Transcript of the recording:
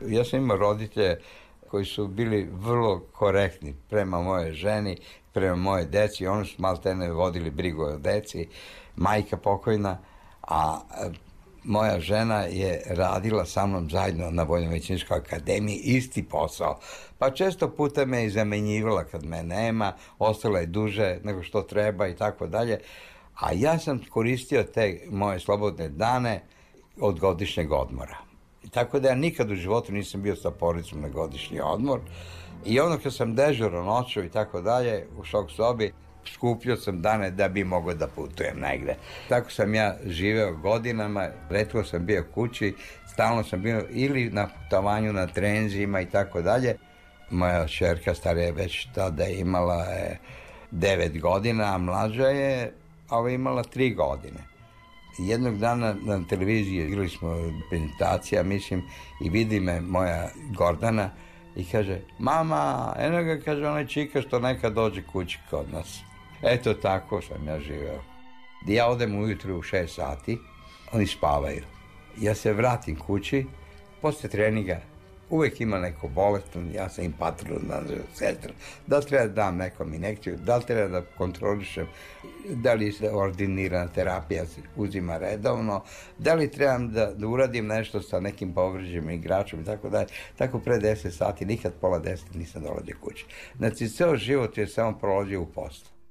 Ja sam imao roditelje koji su bili vrlo korektni prema moje ženi, prema moje deci. Oni su maltene vodili brigu o deci, majka pokojna, a moja žena je radila sa mnom zajedno na Vojno-medicinskoj akademiji, isti posao. Pa često puta me je zamenjivala kad me nema, ostala je duže nego što treba i tako dalje. A ja sam koristio te moje slobodne dane od godišnjeg odmora. Tako da ja nikad u životu nisam bio sa porodicom na godišnji odmor. I ono kad sam dežurao noću i tako dalje, u šok sobi, skupljio sam dane da bi mogao da putujem negde. Tako sam ja živeo godinama, retko sam bio kući, stalno sam bio ili na putovanju, na trenzijima i tako dalje. Moja ćerka starija je već tada imala 9 godina, a mlađa je imala 3 godine. Jednog dana na televiziji igrali smo prezentacija, mislim, i vidi me moja Gordana i kaže, mama, eno ga, kaže, onaj čika što nekad dođe kući kod nas. Eto tako sam ja živeo. Ja odem ujutru u 6 sati, oni spavaju. Ja se vratim kući, posle treninga uvek ima neko bolestan, ja sam im patron, sestra, da li treba da dam nekom injekciju, da li treba da kontrolišem, da li se ordinirana terapija uzima redovno, da li trebam da uradim nešto sa nekim povređenim igračom i tako dalje. Tako pre 10 sati, nikad pola 10 nisam dolazio kući. Znači, ceo život je samo prolazio u poslu.